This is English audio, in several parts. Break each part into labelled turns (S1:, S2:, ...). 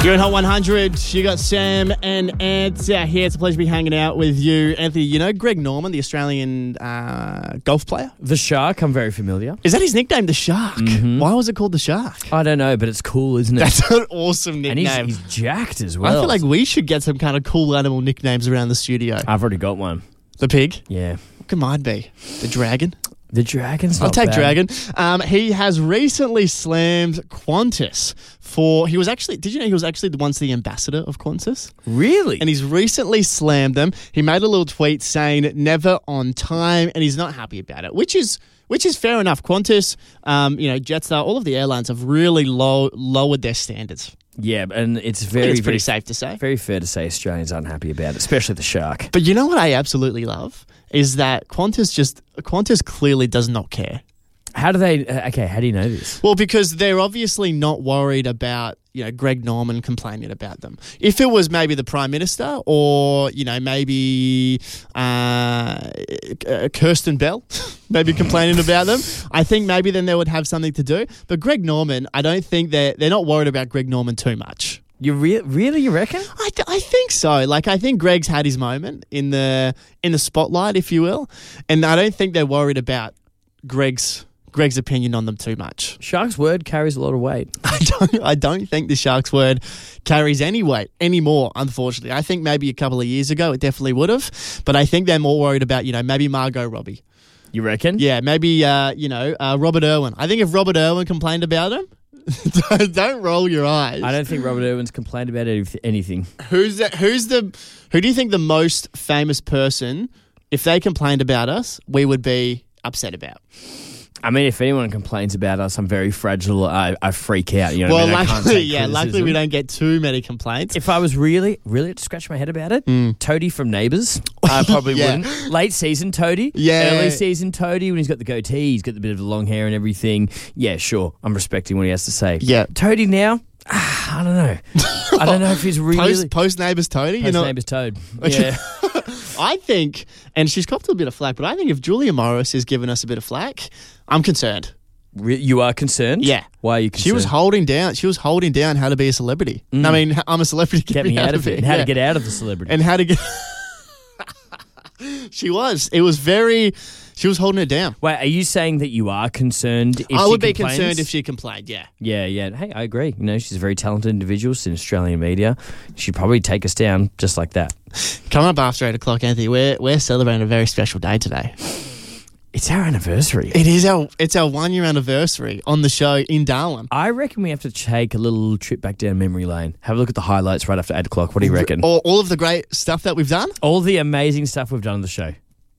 S1: You're in Hot 100. You got Sam and Ant here. It's a pleasure to be hanging out with you. Anthony, you know Greg Norman, the Australian golf player?
S2: The Shark, I'm very familiar.
S1: Is that his nickname, the Shark?
S2: Mm-hmm.
S1: Why was it called the Shark?
S2: I don't know, but it's cool, isn't it?
S1: That's an awesome nickname.
S2: And he's jacked as well.
S1: I feel like we should get some kind of cool animal nicknames around the studio.
S2: I've already got one.
S1: The pig?
S2: Yeah.
S1: What can mine be? The dragon?
S2: The dragon's not
S1: I'll take
S2: bad.
S1: Dragon. He has recently slammed Qantas he was actually once the ambassador of Qantas?
S2: Really?
S1: And he's recently slammed them. He made a little tweet saying never on time, and he's not happy about it, which is fair enough. Qantas, Jetstar, all of the airlines have really lowered their standards.
S2: Yeah, and it's
S1: pretty safe to say.
S2: Very fair to say Australians aren't happy about it, especially the Shark.
S1: But you know what I absolutely love? Is that Qantas clearly does not care.
S2: How do you know this?
S1: Well, because they're obviously not worried about, Greg Norman complaining about them. If it was maybe the Prime Minister or, maybe Kirsten Bell maybe complaining about them, I think maybe then they would have something to do. But Greg Norman, I don't think they're not worried about Greg Norman too much.
S2: You really, you reckon?
S1: I think so. Like, I think Greg's had his moment in the spotlight, if you will, and I don't think they're worried about Greg's opinion on them too much.
S2: Shark's word carries a lot of weight.
S1: I don't think the Shark's word carries any weight anymore, unfortunately. I think maybe a couple of years ago it definitely would have, but I think they're more worried about, maybe Margot Robbie.
S2: You reckon?
S1: Yeah, maybe, Robert Irwin. I think if Robert Irwin complained about him, don't roll your eyes.
S2: I don't think Robert Irwin's complained about anything.
S1: Who do you think the most famous person, if they complained about us, we would be upset about?
S2: I mean, if anyone complains about us, I'm very fragile. I freak out. You know
S1: well,
S2: what I mean?
S1: luckily we don't get too many complaints.
S2: If I was really to scratch my head about it, Toadie from Neighbours, I probably wouldn't. Late season Toadie, early season Toadie, when he's got the goatee, he's got the bit of the long hair and everything. Yeah, sure, I'm respecting what he has to say.
S1: Yeah,
S2: Toadie now, I don't know. I don't know if he's really
S1: post Neighbours Toadie.
S2: Neighbours Toad. Yeah.
S1: I think, and she's copped a bit of flack, but I think if Julia Morris has given us a bit of flack, I'm concerned.
S2: You are concerned?
S1: Yeah.
S2: Why are you concerned?
S1: She was holding down how to be a celebrity. I mean, I'm a celebrity.
S2: Get me out of it. And how to get out of the celebrity.
S1: And how to get... She was. It was very... She was holding it down.
S2: Wait, are you saying that you are concerned if
S1: I
S2: she
S1: would be
S2: complains?
S1: concerned if she complained, yeah.
S2: Yeah. Hey, I agree. She's a very talented individual. She's in Australian media. She'd probably take us down just like that.
S1: Coming up after 8 o'clock, Anthony, we're celebrating a very special day today.
S2: It's our anniversary.
S1: It's our 1 year anniversary on the show in Darwin.
S2: I reckon we have to take a little trip back down memory lane. Have a look at the highlights right after 8 o'clock. What do you reckon?
S1: All of the great stuff that we've done?
S2: All the amazing stuff we've done on the show.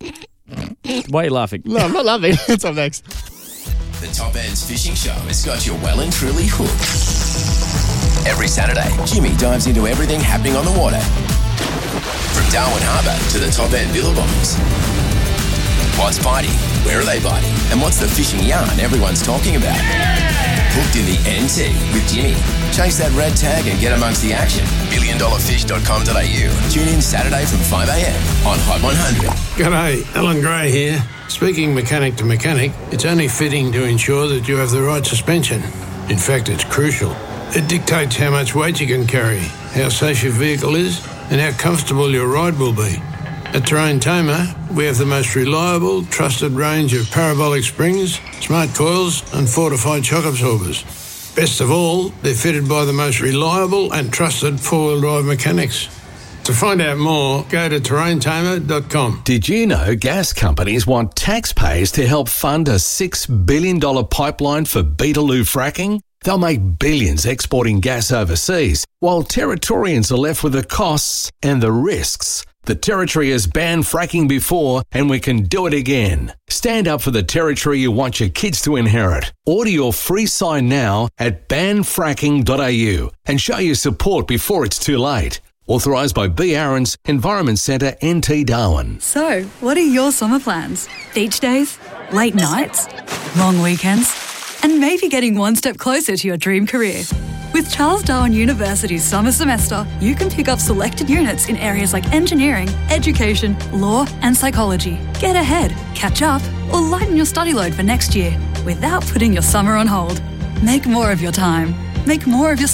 S2: Why are you laughing?
S1: No, I'm not laughing. It's up next.
S3: The Top Ends Fishing Show has got you well and truly hooked. Every Saturday, Jimmy dives into everything happening on the water. From Darwin Harbour to the Top End Billabongs. What's biting? Where are they biting? And what's the fishing yarn everyone's talking about? Hooked in the NT with Jimmy. Chase that red tag and get amongst the action. $1,000,000fish.com.au. Tune in Saturday from 5 a.m. on Hot 100.
S4: G'day, Alan Gray here. Speaking mechanic to mechanic, it's only fitting to ensure that you have the right suspension. In fact, it's crucial. It dictates how much weight you can carry, how safe your vehicle is, and how comfortable your ride will be. At Terrain Tamer, we have the most reliable, trusted range of parabolic springs, smart coils, and fortified shock absorbers. Best of all, they're fitted by the most reliable and trusted four-wheel drive mechanics. To find out more, go to terraintamer.com.
S5: Did you know gas companies want taxpayers to help fund a $6 billion pipeline for Beetaloo fracking? They'll make billions exporting gas overseas, while Territorians are left with the costs and the risks. The Territory has banned fracking before, and we can do it again. Stand up for the Territory you want your kids to inherit. Order your free sign now at banfracking.au and show your support before it's too late. Authorised by B. Aarons, Environment Centre, NT Darwin.
S6: So, what are your summer plans? Beach days? Late nights? Long weekends? And maybe getting one step closer to your dream career. With Charles Darwin University's summer semester, you can pick up selected units in areas like engineering, education, law, and psychology. Get ahead, catch up, or lighten your study load for next year without putting your summer on hold. Make more of your time. Make more of your study.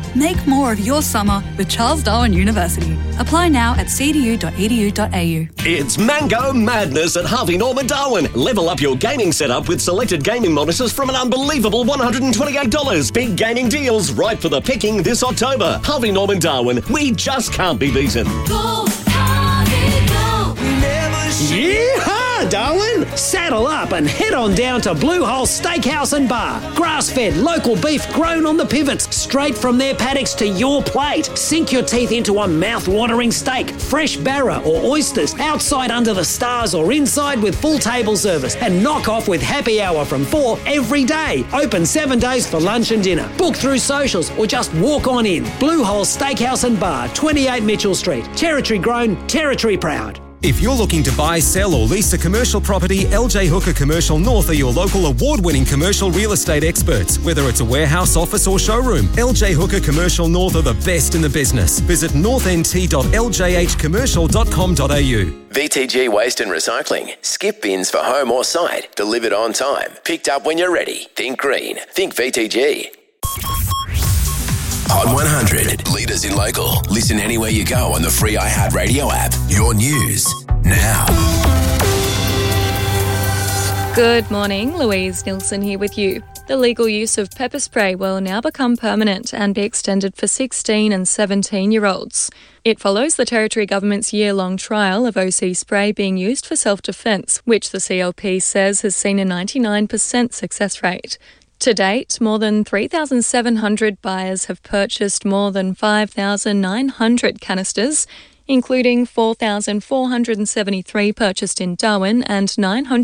S6: Make more of your summer with Charles Darwin University. Apply now at cdu.edu.au.
S7: It's Mango Madness at Harvey Norman Darwin. Level up your gaming setup with selected gaming monitors from an unbelievable $128. Big gaming deals right for the picking this October. Harvey Norman Darwin. We just can't be beaten.
S8: Go, Harvey, go.
S9: Yeehaw, Darwin! Saddle up and head on down to Blue Hole Steakhouse and Bar. Grass-fed local beef grown on the pivots, straight from their paddocks to your plate. Sink your teeth into a mouth-watering steak, fresh barra or oysters, outside under the stars or inside with full table service, and knock off with happy hour from 4 every day. Open 7 days for lunch and dinner. Book through socials or just walk on in. Blue Hole Steakhouse and Bar, 28 Mitchell Street. Territory grown, territory proud.
S10: If you're looking to buy, sell or lease a commercial property, LJ Hooker Commercial North are your local award-winning commercial real estate experts. Whether it's a warehouse, office or showroom, LJ Hooker Commercial North are the best in the business. Visit northnt.ljhcommercial.com.au.
S3: VTG Waste and Recycling. Skip bins for home or site. Delivered on time. Picked up when you're ready. Think green. Think VTG. Hot 100. Leaders in local. Listen anywhere you go on the free iHeartRadio app. Your news now.
S11: Good morning, Louise Nilsson here with you. The legal use of pepper spray will now become permanent and be extended for 16 and 17-year-olds. It follows the Territory Government's year-long trial of OC spray being used for self-defence, which the CLP says has seen a 99% success rate. To date, more than 3,700 buyers have purchased more than 5,900 canisters, including 4,473 purchased in Darwin and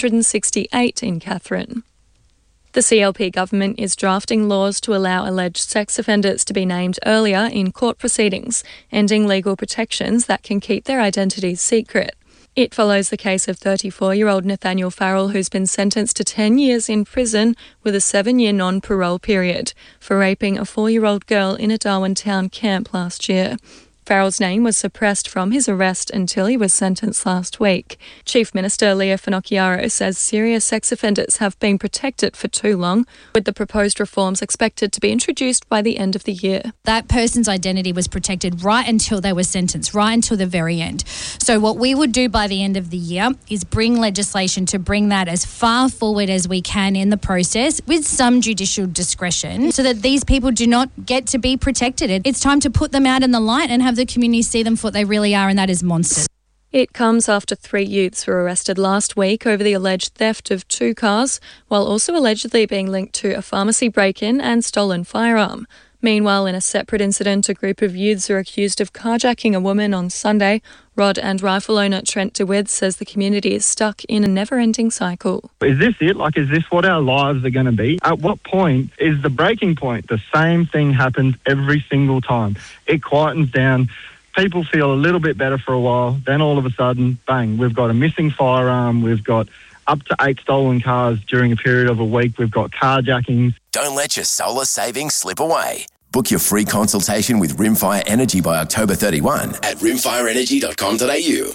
S11: 968 in Katherine. The CLP government is drafting laws to allow alleged sex offenders to be named earlier in court proceedings, ending legal protections that can keep their identities secret. It follows the case of 34-year-old Nathaniel Farrell, who's been sentenced to 10 years in prison with a 7-year non-parole period for raping a 4-year-old girl in a Darwin town camp last year. Farrell's name was suppressed from his arrest until he was sentenced last week. Chief Minister Leah Finocchiaro says serious sex offenders have been protected for too long, with the proposed reforms expected to be introduced by the end of the year.
S12: That person's identity was protected right until they were sentenced, right until the very end. So what we would do by the end of the year is bring legislation to bring that as far forward as we can in the process with some judicial discretion so that these people do not get to be protected. It's time to put them out in the light and have the community see them for what they really are, and that is monsters.
S11: It comes after 3 youths were arrested last week over the alleged theft of 2 cars, while also allegedly being linked to a pharmacy break-in and stolen firearm. Meanwhile, in a separate incident, a group of youths are accused of carjacking a woman on Sunday. Rod and rifle owner Trent DeWitt says the community is stuck in a never-ending cycle.
S13: Is this it? Is this what our lives are going to be? At what point is the breaking point? The same thing happens every single time. It quietens down. People feel a little bit better for a while. Then all of a sudden, bang, we've got a missing firearm. We've got up to 8 stolen cars during a period of a week. We've got carjackings.
S3: Don't let your solar savings slip away. Book your free consultation with Rimfire Energy by October 31 at rimfireenergy.com.au.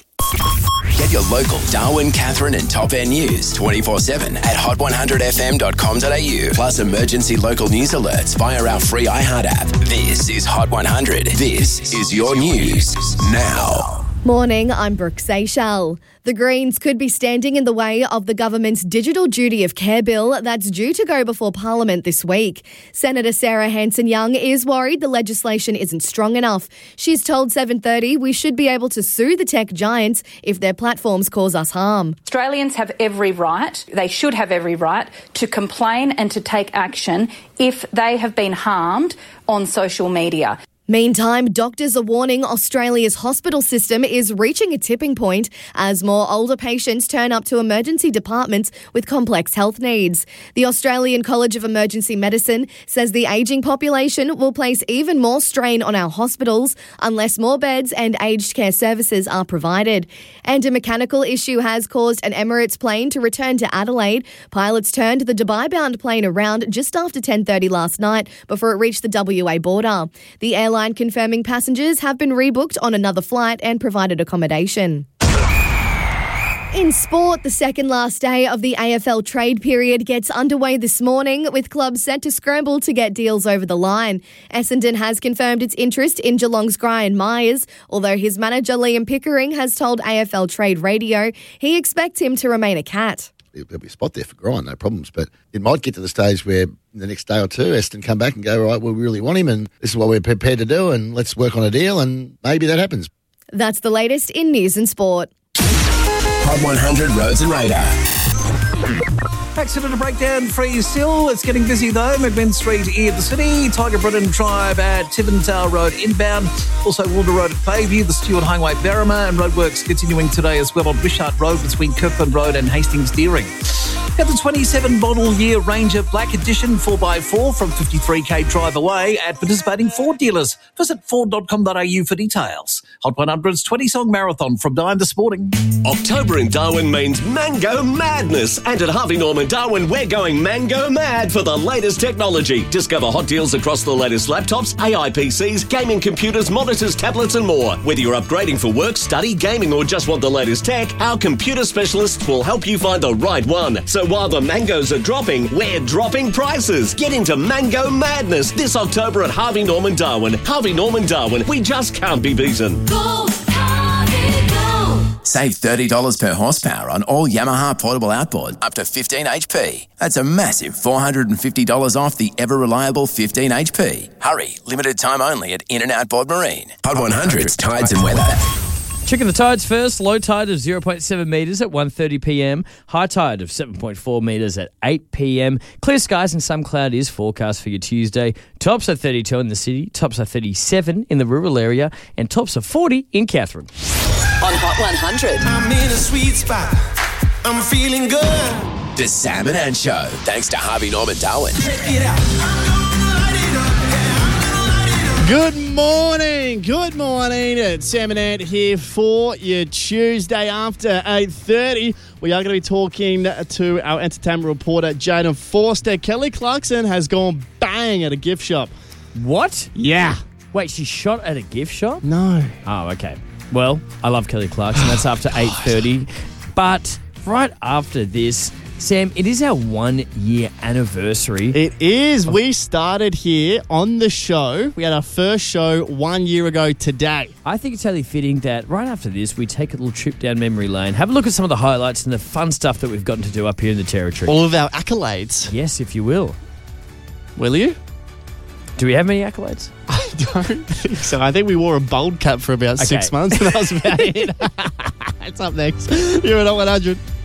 S3: Get your local Darwin, Katherine and Top End news 24/7 at hot100fm.com.au. Plus emergency local news alerts via our free iHeart app. This is Hot 100. This is your news now.
S14: Morning, I'm Brooke Seychelles. The Greens could be standing in the way of the government's Digital Duty of Care bill that's due to go before Parliament this week. Senator Sarah Hanson-Young is worried the legislation isn't strong enough. She's told 7:30 we should be able to sue the tech giants if their platforms cause us harm.
S15: Australians have every right, they should have every right, to complain and to take action if they have been harmed on social media.
S14: Meantime, doctors are warning Australia's hospital system is reaching a tipping point as more older patients turn up to emergency departments with complex health needs. The Australian College of Emergency Medicine says the ageing population will place even more strain on our hospitals unless more beds and aged care services are provided. And a mechanical issue has caused an Emirates plane to return to Adelaide. Pilots turned the Dubai-bound plane around just after 10:30 last night before it reached the WA border. The airline confirming passengers have been rebooked on another flight and provided accommodation. In sport, the second last day of the AFL trade period gets underway this morning, with clubs set to scramble to get deals over the line. Essendon has confirmed its interest in Geelong's Gryan Myers, although his manager Liam Pickering has told AFL Trade Radio he expects him to remain a Cat.
S16: There'll be a spot there for Gryan, no problems, but it might get to the stage where in the next day or two, Essendon come back and go, right, well, we really want him and this is what we're prepared to do and let's work on a deal, and maybe that happens.
S14: That's the latest in news and sport.
S3: Hot 100 Roads and Radar.
S17: Accident breakdown free still. It's getting busy though. McMinn Street in the city. Tiger Britain Tribe at Tiventale Road inbound. Also Wilder Road at Bayview. The Stewart Highway Berrima. And roadworks continuing today as well on Wishart Road between Kirkland Road and Hastings Deering. Got the 27 model year Ranger Black Edition 4x4 from 53k drive away at participating Ford dealers. Visit ford.com.au for details. Hot 100's 20-song marathon from Darwin this morning.
S7: October in Darwin means Mango Madness. And at Harvey Norman Darwin, we're going Mango Mad for the latest technology. Discover hot deals across the latest laptops, AI PCs, gaming computers, monitors, tablets and more. Whether you're upgrading for work, study, gaming or just want the latest tech, our computer specialists will help you find the right one. So while the mangoes are dropping, we're dropping prices. Get into Mango Madness this October at Harvey Norman Darwin. Harvey Norman Darwin, we just can't be beaten.
S8: Go, Harvey, go.
S3: Save $30 per horsepower on all Yamaha portable outboard up to 15 HP. That's a massive $450 off the ever-reliable 15 HP. Hurry, limited time only at In and Outboard Marine. Hot 100's Tides and Weather.
S2: Checking the tides first. Low tide of 0.7 metres at 1:30 p.m. High tide of 7.4 metres at 8 p.m. Clear skies and some cloud is forecast for your Tuesday. Tops are 32 in the city. Tops are 37 in the rural area. And tops are 40 in Catherine.
S18: On Hot 100.
S3: I'm in a sweet spot. I'm feeling good. The Sam and Ann Show. Thanks to Harvey Norman Darwin. Check it out.
S1: Good morning. It's Sam and Ant here for your Tuesday after 8:30. We are going to be talking to our entertainment reporter, Jaden Forster. Kelly Clarkson has gone bang at a gift shop.
S2: What?
S1: Yeah.
S2: Wait, she shot at a gift shop?
S1: No.
S2: Oh, okay. Well, I love Kelly Clarkson. That's after 8:30. But right after this, Sam, it is our 1 year anniversary.
S1: It is. We started here on the show. We had our first show 1 year ago today.
S2: I think it's only fitting that right after this, we take a little trip down memory lane, have a look at some of the highlights and the fun stuff that we've gotten to do up here in the Territory.
S1: All of our accolades.
S2: Yes, if you will.
S1: Will you?
S2: Do we have many accolades?
S1: I don't think so. I think we wore a bold cap for about 6 months, and that was about it. It's up next. You're at Hot 100.